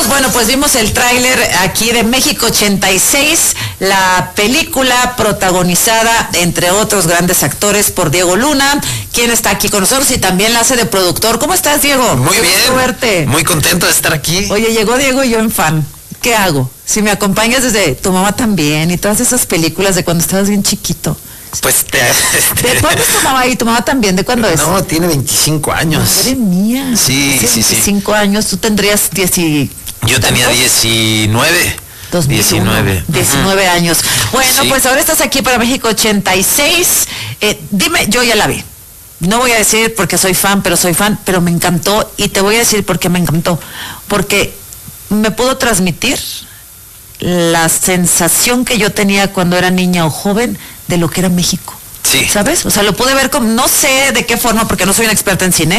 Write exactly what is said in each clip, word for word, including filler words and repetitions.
regresamos. Bueno, pues vimos el tráiler aquí de México ochenta y seis, la película protagonizada, entre otros grandes actores, por Diego Luna, quien está aquí con nosotros y también la hace de productor. ¿Cómo estás, Diego? Muy bien. Qué verte. Muy contento de estar aquí. Oye, llegó Diego y yo en fan. ¿Qué hago? Si me acompañas desde Tu mamá también y todas esas películas de cuando estabas bien chiquito. Pues te, ¿De cuándo es tu mamá y tu mamá también? ¿De cuándo es? No, tiene veinticinco años. Madre mía. Sí, sí, sí. veinticinco años, tú tendrías diez y... Yo tenía diecinueve. dos mil uno, diecinueve. diecinueve uh-huh. años. Bueno, sí. Pues ahora estás aquí para México ochenta y seis. Eh, dime, yo ya la vi. No voy a decir porque soy fan, pero soy fan, pero me encantó y te voy a decir por qué me encantó. Porque me pudo transmitir la sensación que yo tenía cuando era niña o joven de lo que era México. Sí. ¿Sabes? O sea, lo pude ver como, no sé de qué forma, porque no soy una experta en cine,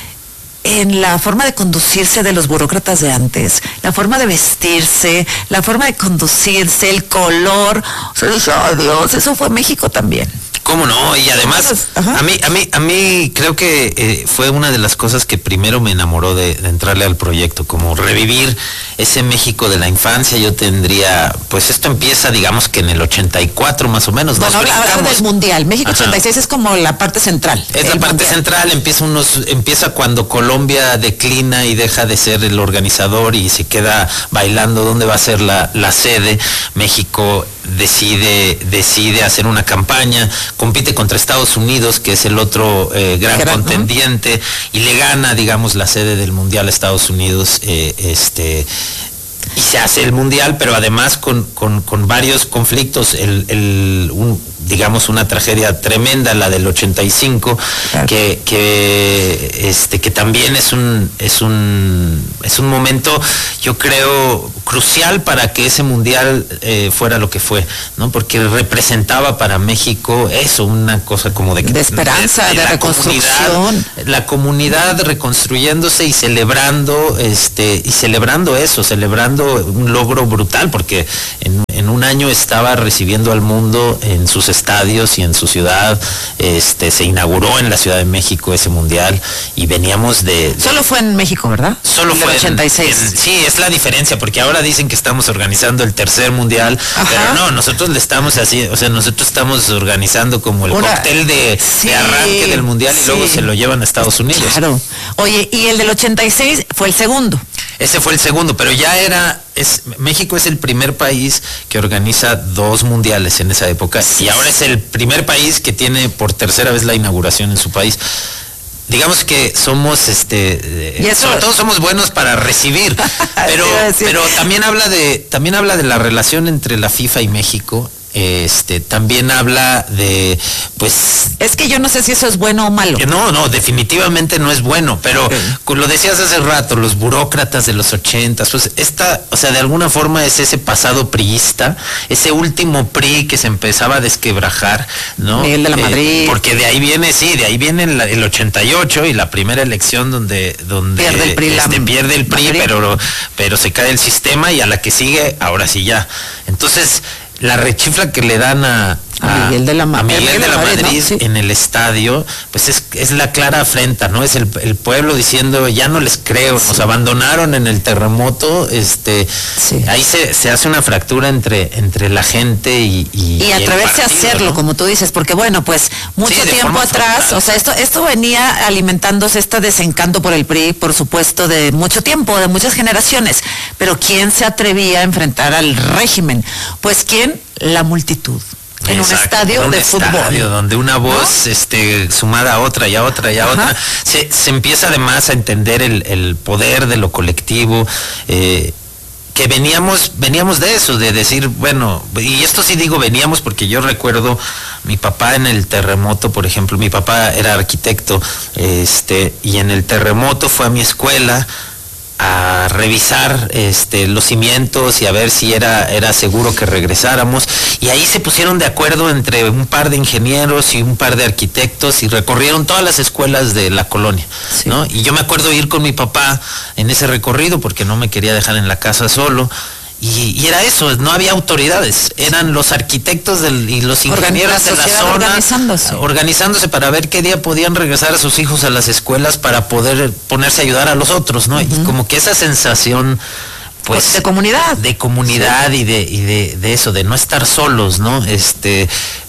en la forma de conducirse de los burócratas de antes, la forma de vestirse, la forma de conducirse, el color. O sea, dije, oh Dios, eso fue México también. ¿Cómo no? Y además, Ajá. a mí, a mí, a mí creo que eh, fue una de las cosas que primero me enamoró de, de entrarle al proyecto, como revivir ese México de la infancia. Yo tendría, pues esto empieza, digamos que en el ochenta y cuatro más o menos. Bueno, hablamos del mundial. México Ajá. ochenta y seis es como la parte central. Es la parte mundial. central. Empieza unos, empieza cuando Colombia declina y deja de ser el organizador y se queda bailando dónde va a ser la, la sede. México decide decide hacer una campaña, compite contra Estados Unidos, que es el otro eh, gran Era, contendiente, ¿no? Y le gana, digamos, la sede del Mundial a Estados Unidos, eh, este y se hace el Mundial, pero además con, con, con varios conflictos, el, el un, digamos una tragedia tremenda, la del ochenta y cinco, claro. que, que este que también es un es un es un momento, yo creo, crucial para que ese mundial eh, fuera lo que fue, ¿no? Porque representaba para México eso, una cosa como de, de esperanza, de, de, de reconstrucción, comunidad, la comunidad reconstruyéndose y celebrando este y celebrando eso, celebrando un logro brutal, porque en, en un año estaba recibiendo al mundo en sus estadios y en su ciudad. Este se inauguró en la Ciudad de México ese mundial y veníamos de, de solo fue en México, ¿verdad? Solo fue ochenta y seis. En, en, sí, es la diferencia, porque ahora dicen que estamos organizando el tercer mundial, Ajá. pero no, nosotros le estamos así, o sea, nosotros estamos organizando como el Una, cóctel de, sí, de arranque del mundial y sí. luego se lo llevan a Estados Unidos. Claro. Oye, y el del ochenta y seis fue el segundo. Ese fue el segundo, pero ya era, es México es el primer país que organiza dos mundiales en esa época, sí. y ahora es el primer país que tiene por tercera vez la inauguración en su país. Digamos que somos, este, ¿Y eso? sobre todo somos buenos para recibir, pero, pero también habla de, también habla de la relación entre la FIFA y México. Este también habla de, pues, es que yo no sé si eso es bueno o malo. No, no, definitivamente no es bueno, pero okay. lo decías hace rato, los burócratas de los ochentas, pues esta, o sea, de alguna forma es ese pasado priista, ese último P R I que se empezaba a desquebrajar, ¿no? Miguel de la Madrid. Eh, porque de ahí viene, sí, de ahí viene el, el ochenta y ocho y la primera elección donde, donde pierde el P R I, este, la, pierde el P R I, pero, pero se cae el sistema y a la que sigue, ahora sí ya. Entonces, la rechifla que le dan a, a, a Miguel de la, a Miguel de la Madrid, Madrid, ¿no? Sí. En el estadio, pues es, es la clara afrenta, ¿no? Es el, el pueblo diciendo, ya no les creo, sí. nos abandonaron en el terremoto, este, sí. ahí se, se hace una fractura entre, entre la gente y y, y atreverse a hacerlo, ¿no? Como tú dices, porque bueno, pues mucho sí, tiempo atrás, frontal. O sea, esto, esto venía alimentándose este desencanto por el P R I, por supuesto, de mucho tiempo, de muchas generaciones, pero ¿quién se atrevía a enfrentar al régimen? Pues ¿quién? La multitud. En Exacto, un estadio un de estadio fútbol. Donde una voz, ¿no? este, sumada a otra y a otra y a Ajá. otra, se, se empieza además a entender el, el poder de lo colectivo, eh, que veníamos, veníamos de eso, de decir, bueno, y esto sí digo veníamos porque yo recuerdo mi papá en el terremoto, por ejemplo, mi papá era arquitecto, este, y en el terremoto fue a mi escuela a revisar este los cimientos y a ver si era era seguro que regresáramos, y ahí se pusieron de acuerdo entre un par de ingenieros y un par de arquitectos y recorrieron todas las escuelas de la colonia, sí. ¿no? Y yo me acuerdo ir con mi papá en ese recorrido porque no me quería dejar en la casa solo. Y, y era eso, no había autoridades, eran los arquitectos del, y los ingenieros de la zona organizándose. organizándose para ver qué día podían regresar a sus hijos a las escuelas para poder ponerse a ayudar a los otros, ¿no? Uh-huh. Y como que esa sensación pues de comunidad. De comunidad sí. y de, y de, de eso, de no estar solos, ¿no? Este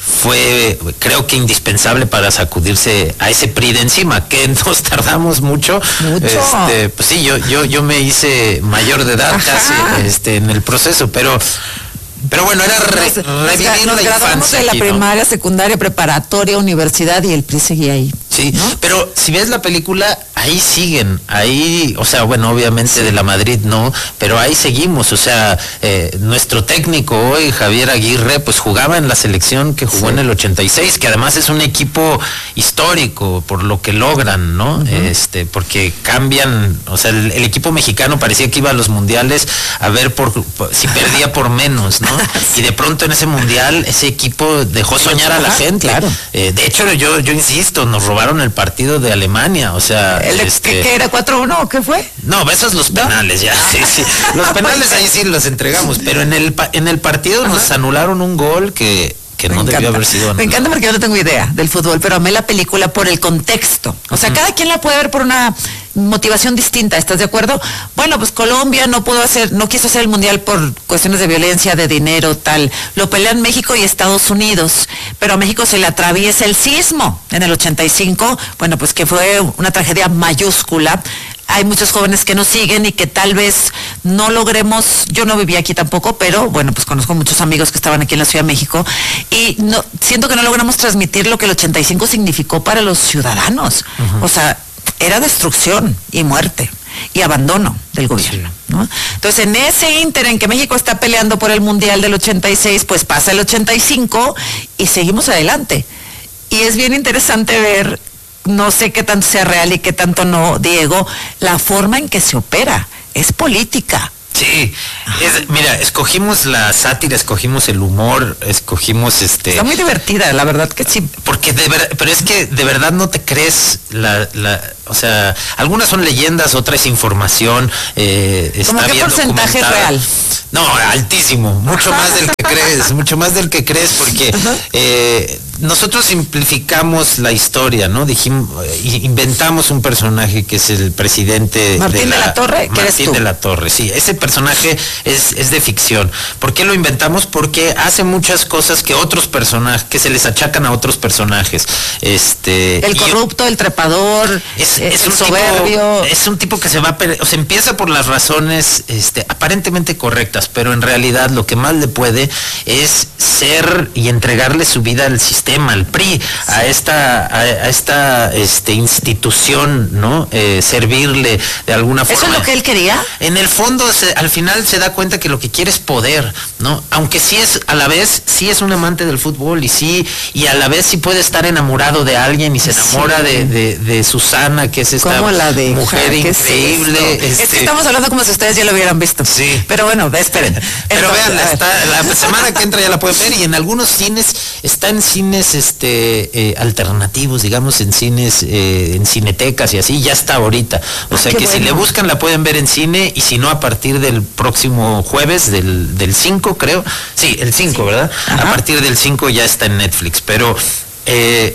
fue creo que indispensable para sacudirse a ese P R I de encima, que nos tardamos mucho. Mucho. Este, pues sí, yo, yo, yo me hice mayor de edad Ajá. casi este, en el proceso, pero Pero bueno, era re, nos, revivir nos la infancia de la aquí, primaria, ¿no? secundaria, preparatoria, universidad y el P R I seguía ahí. Sí, ¿no? Pero si ves la película, ahí siguen, ahí, o sea, bueno, obviamente sí. de la Madrid no, pero ahí seguimos, o sea, eh, nuestro técnico hoy, Javier Aguirre, pues jugaba en la selección que jugó sí. en el ochenta y seis, que además es un equipo histórico por lo que logran, ¿no? Uh-huh. Este, porque cambian, o sea, el, el equipo mexicano parecía que iba a los mundiales a ver por, por si perdía por menos, ¿no? Sí. Y de pronto en ese mundial, ese equipo dejó soñar a la gente. Claro. Eh, de hecho, yo, yo insisto, nos robaron el partido de Alemania, o sea... ¿El de, este... ¿qué, qué era? ¿cuatro uno o qué fue? No, esos los penales, ¿no? Ya, sí, sí. Los penales ahí sí los entregamos, pero en el, en el partido Ajá. nos anularon un gol que... que me no encanta. Debió haber sido anulado. Me encanta porque yo no tengo idea del fútbol, pero amé la película por el contexto. O sea, uh-huh. cada quien la puede ver por una motivación distinta, ¿estás de acuerdo? Bueno, pues Colombia no pudo hacer, no quiso hacer el mundial por cuestiones de violencia, de dinero, tal. Lo pelean México y Estados Unidos, pero a México se le atraviesa el sismo en el ochenta y cinco, bueno, pues que fue una tragedia mayúscula. Hay muchos jóvenes que nos siguen y que tal vez no logremos, yo no vivía aquí tampoco, pero bueno, pues conozco muchos amigos que estaban aquí en la Ciudad de México y no, siento que no logramos transmitir lo que el ochenta y cinco significó para los ciudadanos. Uh-huh. O sea, era destrucción y muerte y abandono del gobierno, ¿no? Entonces, en ese ínter en que México está peleando por el Mundial del ochenta y seis, pues pasa el ochenta y cinco y seguimos adelante. Y es bien interesante ver, no sé qué tanto sea real y qué tanto no, Diego, la forma en que se opera es política. Sí, es, mira, escogimos la sátira, escogimos el humor, escogimos este... Está muy divertida, la verdad que sí. Porque de verdad, pero es que de verdad no te crees la, la o sea, algunas son leyendas, otras es información. Eh, está ¿Cómo qué bien porcentaje es real? No, altísimo, mucho más del que crees, mucho más del que crees, porque eh, nosotros simplificamos la historia, ¿no? Dijimos, inventamos un personaje que es el presidente Martín de la, de la Torre, ¿qué eres tú? Martín de la Torre, sí, ese personaje es, es de ficción. ¿Por qué lo inventamos? Porque hace muchas cosas que otros personajes, que se les achacan a otros personajes. Este, el corrupto, yo, el trepador, es, es es el un soberbio. Tipo, es un tipo que se va, o sea, empieza por las razones este, aparentemente correctas, pero en realidad lo que más le puede es ser y entregarle su vida al sistema, al P R I, sí. a esta, a, a esta este, institución, ¿no? Eh, servirle de alguna forma. ¿Eso es lo que él quería? En el fondo, se, al final se da cuenta que lo que quiere es poder, ¿no? Aunque sí es, a la vez, sí es un amante del fútbol y sí, y a la vez sí puede estar enamorado de alguien y se enamora sí. de, de, de Susana, que es esta la de, mujer increíble. Es, este... es que estamos hablando como si ustedes ya lo hubieran visto. Sí. Pero bueno, esperen. Pero vean, la, la semana que entra ya la pueden ver y en algunos cines, está en cines este eh, alternativos, digamos, en cines, eh, en cinetecas y así, ya está ahorita. O ah, sea que bueno. Si le buscan la pueden ver en cine y si no a partir del próximo jueves, del, del cinco creo, sí, el cinco, sí. ¿verdad? Ajá. A partir del cinco ya está en Netflix, pero eh,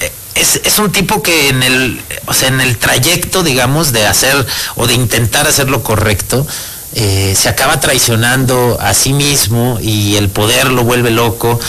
es, es un tipo que en el, o sea, en el trayecto, digamos, de hacer o de intentar hacer lo correcto, Eh, se acaba traicionando a sí mismo y el poder lo vuelve loco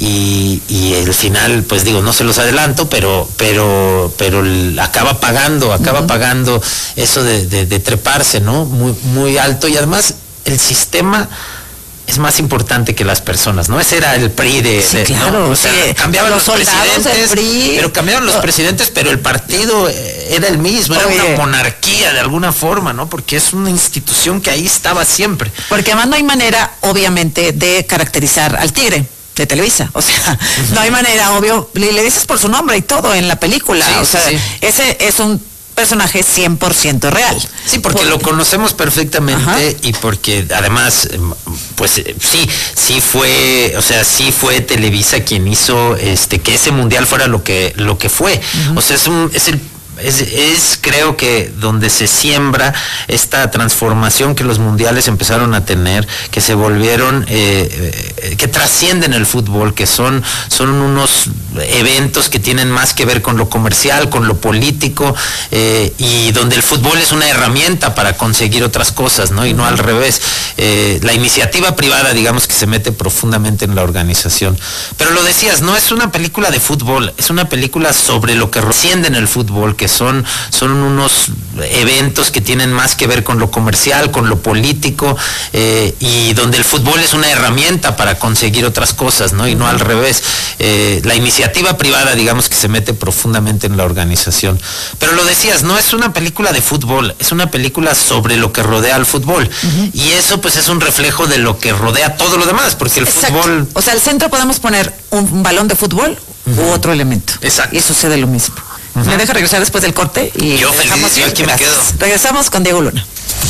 y, y el final, pues digo, no se los adelanto, pero pero pero el, acaba pagando, acaba uh-huh. pagando eso de, de, de treparse, ¿no? Muy, muy alto y además el sistema es más importante que las personas, ¿no? Ese era el P R I de... Sí, de claro, ¿no? O sea, sí, cambiaban los, los presidentes, P R I, pero cambiaron los presidentes, pero el partido era el mismo, era Oye. una monarquía de alguna forma, ¿no? Porque es una institución que ahí estaba siempre. Porque además no hay manera, obviamente, de caracterizar al tigre de Televisa, o sea, uh-huh. no hay manera, obvio, le, le dices por su nombre y todo en la película, sí, o sea, sí. ese es un personaje cien por ciento real. Sí, porque por... lo conocemos perfectamente. Ajá. Y porque además, pues sí, sí fue, o sea, sí fue Televisa quien hizo este que ese mundial fuera lo que lo que fue. Uh-huh. O sea, es un es el Es, es creo que donde se siembra esta transformación que los mundiales empezaron a tener, que se volvieron, eh, eh, que trascienden el fútbol, que son, son unos eventos que tienen más que ver con lo comercial, con lo político, eh, y donde el fútbol es una herramienta para conseguir otras cosas, ¿no? Y no al revés. Eh, la iniciativa privada, digamos que se mete profundamente en la organización. Pero lo decías, no es una película de fútbol, es una película sobre lo que trasciende en el fútbol, que son, son unos eventos que tienen más que ver con lo comercial, con lo político, eh, y donde el fútbol es una herramienta para conseguir otras cosas, ¿no? Y no al revés. Eh, la iniciativa privada, digamos que se mete profundamente en la organización. Pero lo decías, no es una película de fútbol, es una película sobre lo que rodea al fútbol. Uh-huh. Y eso pues es un reflejo de lo que rodea todo lo demás, porque el Exacto. fútbol... O sea, al centro podemos poner un, un balón de fútbol uh-huh. u otro elemento. Exacto. Y sucede lo mismo. Uh-huh. Me deja regresar después del corte y yo feliz, yo aquí me quedo. Regresamos con Diego Luna.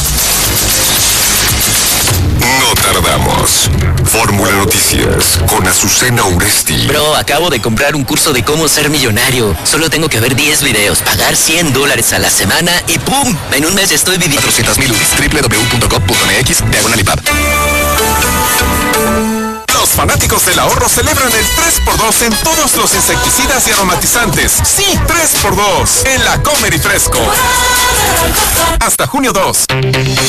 No tardamos. Fórmula Noticias con Azucena Uresti. Bro, acabo de comprar un curso de cómo ser millonario. Solo tengo que ver diez videos, pagar cien dólares a la semana y ¡pum! En un mes estoy viviendo. cuatrocientos mil U D I s, w w w punto gov punto m x, diagonal I P A P. Los fanáticos del ahorro celebran el tres por dos en todos los insecticidas y aromatizantes. Sí, tres por dos en la Comer y Fresco. Hasta junio dos.